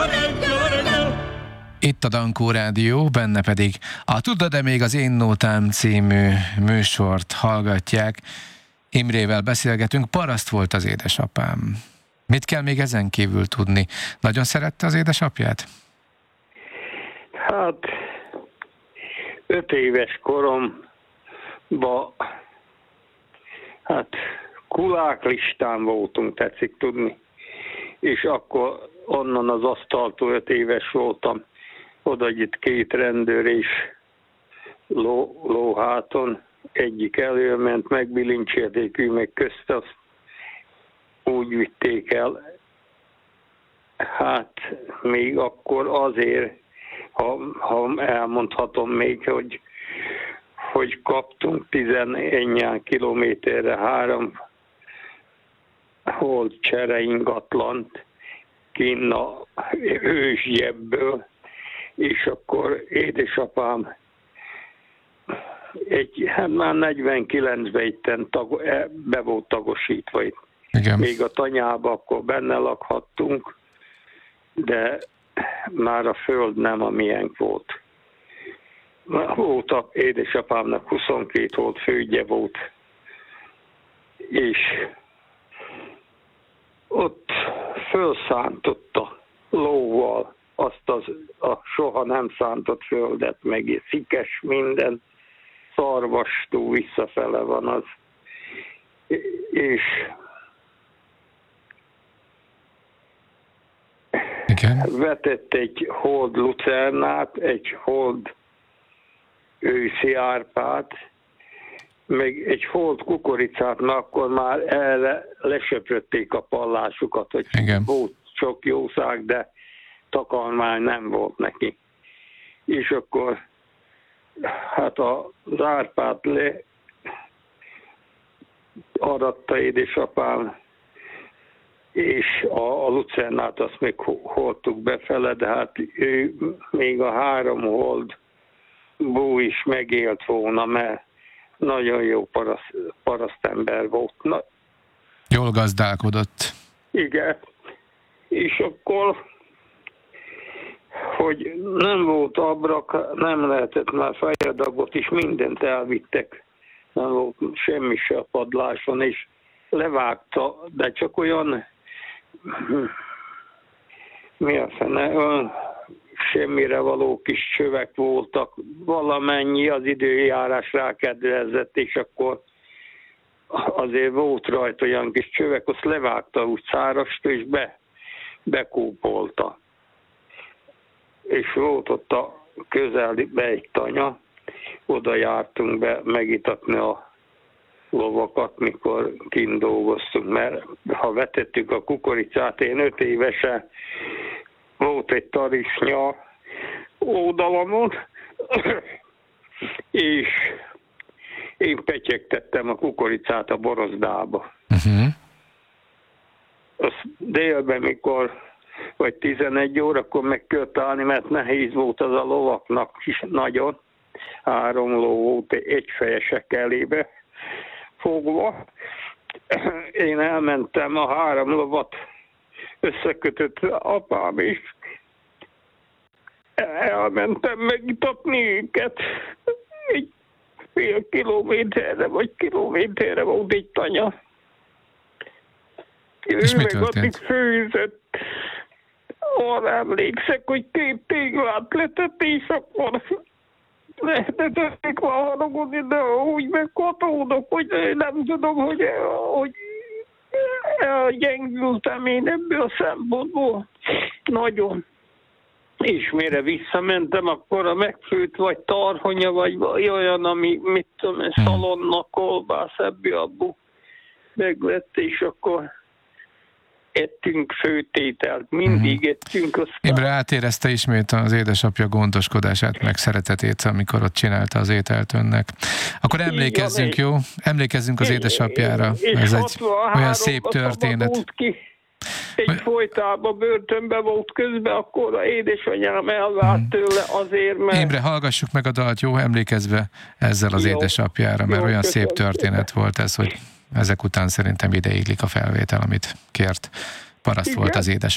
Itt a Dankó Rádió, benne pedig a Tudod-e még az Én Nótám című műsort hallgatják. Imrével beszélgetünk, paraszt volt az édesapám. Mit kell még ezen kívül tudni? Nagyon szerette az édesapját? Hát 5 éves koromban kuláklistán voltunk, tetszik tudni. És akkor onnan az asztaltól 5 éves voltam. Oda jött 2 rendőr és lóháton. Egyik előment, megbilincselték, ő meg közt, azt úgy vitték el. Hát még akkor azért, ha elmondhatom még, hogy kaptunk 11 kilométerre 3 hold csere ingatlant kinn a ősgyebből, és akkor édesapám már 49-ben itten be volt tagosítva itt. Igen. Még a tanyába akkor benne lakhattunk, de már a föld nem a miénk volt. Volt a édesapámnak 22 volt, földje volt, és ott fölszántotta lóval azt a soha nem szántott földet, meg szikes minden, szarvastó visszafele van az, és igen. Vetett egy hold lucernát, egy hold őszi árpát, meg egy hold kukoricát, mert akkor már erre lesöprötték a pallásukat, hogy igen. Volt sok jószág, de takarmány nem volt neki. És akkor hát az árpát aratta édesapám, és a lucernát azt még hordtuk befele, de hát ő még a 3 hold bú is megélt volna, mert nagyon jó parasztember volt. Jól gazdálkodott. Igen. És akkor, hogy nem volt abrak, nem lehetett már fejadagot is, mindent elvittek. Nem volt semmi se a padláson, és levágta, de csak olyan, mi a fene, olyan semmire való kis csövek voltak, valamennyi az időjárás rákedvezett, és akkor azért volt rajta olyan kis csövek, azt levágta úgy szárast, és bekópolta. És volt ott a közelbe egy tanya, oda jártunk be megitatni a lovakat, mikor kint dolgoztunk, mert ha vetettük a kukoricát, én 5 évesen volt egy tarisznya oldalamon, és én petyegtettem a kukoricát a borozdába. Az délben, mikor vagy 11 órakor meg kellett állni, mert nehéz volt az a lovaknak is nagyon. 3 ló volt egyfejesek elébe fogva. Én elmentem, a 3 lovat összekötött apám is. Elmentem megitatni őket. Egy fél kilométerre vagy kilométerre volt egy tanya. És ő mi meg történt? addig főzött. Arra emlékszek, hogy 2 téglát letett, és akkor lehetették valahogy, de úgy meghatódok, hogy nem tudom, hogy elgyengültem én ebből a szempontból. Nagyon. És mire visszamentem, akkor a megfőtt vagy tarhonya, vagy olyan, ami, mit tudom, szalonna, kolbász, ebből megvett, és akkor ettünk főtételt. Mindig ettünk. Aztán... Imre átérezte ismét az édesapja gondoskodását, meg szeretetét, amikor ott csinálta az ételt önnek. Akkor emlékezzünk, jó? Emlékezzünk az édesapjára. Ez egy olyan szép történet. Egy folytában börtönben volt közben, akkor a édesanyám elvált tőle azért, mert... Imre, hallgassuk meg a dalt, jó? Emlékezve ezzel az édesapjára, mert olyan szép történet volt ez, hogy ezek után szerintem ideiglik a felvétel, amit kért. Paraszt volt az édesapja.